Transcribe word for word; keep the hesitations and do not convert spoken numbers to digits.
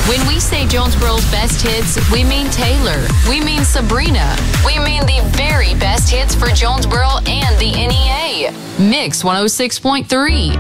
When we say Jonesboro's best hits, we mean Taylor. We mean Sabrina. We mean the very best hits for Jonesboro and the N E A. Mix one oh six point three.